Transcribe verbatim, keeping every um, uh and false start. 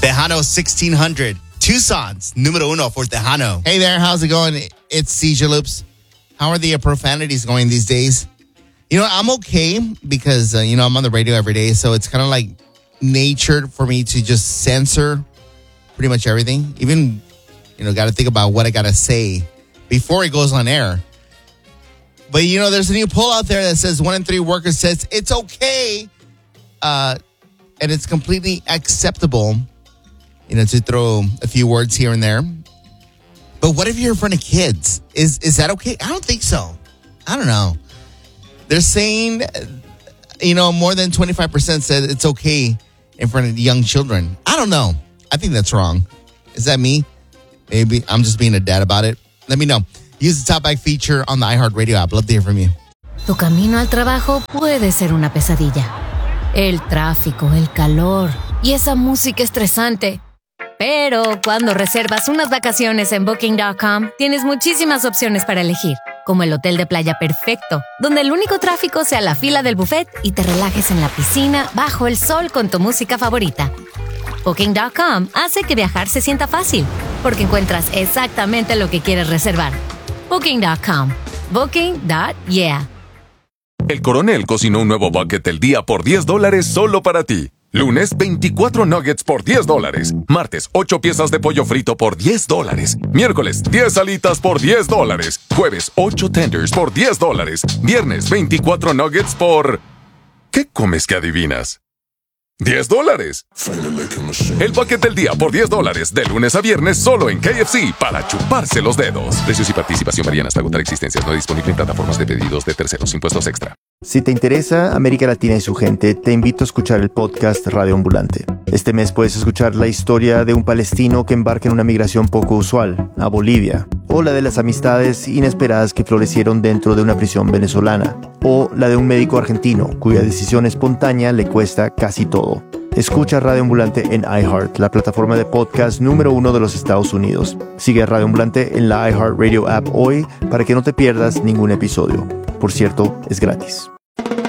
Tejano sixteen hundred. Tucson's número uno for Tejano. Hey there, how's it going? It's C J Loops. How are the profanities going these days? You know, I'm okay because, uh, you know, I'm on the radio every day, so it's kind of like natured for me to just censor pretty much everything. Even, you know, got to think about what I got to say before it goes on air. But, you know, there's a new poll out there that says one in three workers says it's okay uh, and it's completely acceptable, you know, to throw a few words here and there. But what if you're in front of kids? Is is that okay? I don't think so. I don't know. They're saying, you know, more than twenty-five percent said it's okay in front of young children. I don't know. I think that's wrong. Is that me? Maybe I'm just being a dad about it. Let me know. Use the Talkback feature on the iHeartRadio app. Love to hear from you. Tu camino al trabajo puede ser una pesadilla. El tráfico, el calor y esa música estresante. Pero cuando reservas unas vacaciones en Booking punto com, tienes muchísimas opciones para elegir, como el hotel de playa perfecto, donde el único tráfico sea la fila del buffet y te relajes en la piscina bajo el sol con tu música favorita. Booking punto com hace que viajar se sienta fácil, porque encuentras exactamente lo que quieres reservar. Booking punto com. Booking punto yeah. El Coronel cocinó un nuevo bucket del día por diez dólares solo para ti. Lunes, veinticuatro nuggets por diez dólares. Martes, ocho piezas de pollo frito por diez dólares. Miércoles, diez alitas por diez dólares. Jueves, ocho tenders por diez dólares. Viernes, veinticuatro nuggets por... ¿Qué comes que adivinas? diez dólares. El bucket del día por diez dólares. De lunes a viernes solo en K F C para chuparse los dedos. Precios y participación varían hasta agotar existencias. No disponible en plataformas de pedidos de terceros. Impuestos extra. Si te interesa América Latina y su gente, te invito a escuchar el podcast Radio Ambulante. Este mes puedes escuchar la historia de un palestino que embarca en una migración poco usual, a Bolivia, o la de las amistades inesperadas que florecieron dentro de una prisión venezolana, o la de un médico argentino cuya decisión espontánea le cuesta casi todo. Escucha Radio Ambulante en iHeart, la plataforma de podcast número uno de los Estados Unidos. Sigue a Radio Ambulante en la iHeartRadio app hoy para que no te pierdas ningún episodio. Por cierto, es gratis.